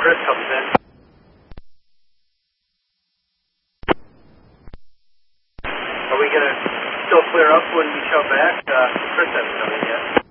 Chris comes in. Are we going to still clear up when we show back? Chris hasn't come in yet.